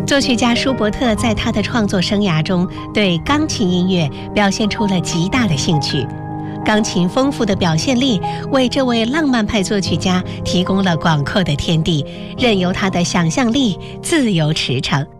作曲家舒伯特在他的创作生涯中对钢琴音乐表现出了极大的兴趣。钢琴丰富的表现力为这位浪漫派作曲家提供了广阔的天地，任由他的想象力自由驰骋。